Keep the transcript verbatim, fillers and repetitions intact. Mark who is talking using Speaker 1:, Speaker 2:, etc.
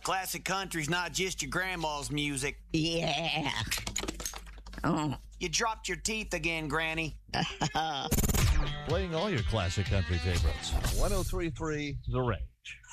Speaker 1: Classic country's not just your grandma's music.
Speaker 2: Yeah. Oh.
Speaker 1: You dropped your teeth again, Granny.
Speaker 3: Playing all your classic country favorites. one oh three point three The Range.